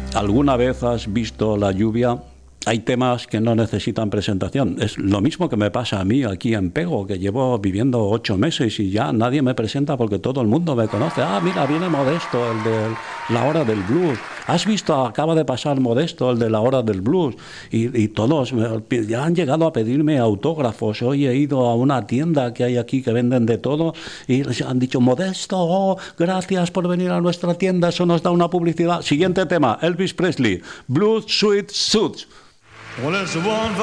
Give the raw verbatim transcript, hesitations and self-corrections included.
¿Alguna vez has visto la lluvia? Hay temas que no necesitan presentación. Es lo mismo que me pasa a mí aquí en Pego, que llevo viviendo ocho meses y ya nadie me presenta porque todo el mundo me conoce. Ah, mira, viene Modesto, el de la hora del blues. ¿Has visto? Acaba de pasar Modesto, el de la hora del blues. Y, y todos me, ya han llegado a pedirme autógrafos. Hoy he ido a una tienda que hay aquí que venden de todo y les han dicho, Modesto, oh, gracias por venir a nuestra tienda, eso nos da una publicidad. Siguiente tema, Elvis Presley, Blue Suede Shoes. Well, it's the one